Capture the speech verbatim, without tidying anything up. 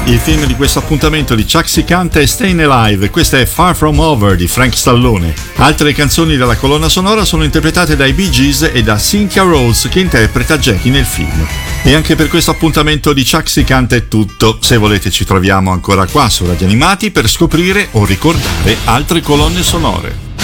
Il film di questo appuntamento di Chuck Si canta è Stayin' Alive, questa è Far From Over di Frank Stallone. Altre canzoni della colonna sonora sono interpretate dai Bee Gees e da Cynthia Rhodes, che interpreta Jackie nel film. E anche per questo appuntamento di Chuck Si canta è tutto. Se volete ci troviamo ancora qua su Radio Animati per scoprire o ricordare altre colonne sonore.